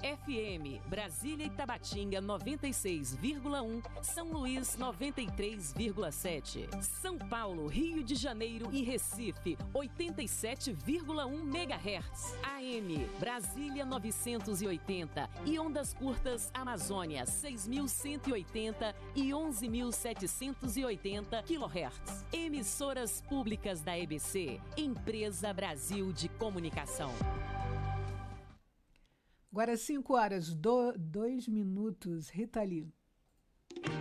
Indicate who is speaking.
Speaker 1: FM, Brasília e Tabatinga 96,1, São Luís 93,7, São Paulo, Rio de Janeiro e Recife 87,1 MHz, AM, Brasília 980 e ondas curtas Amazônia 6.180 e 11.780 kHz. Emissoras públicas da EBC, Empresa Brasil de Comunicação.
Speaker 2: Agora 5 horas, 2 minutos, Rita Lee.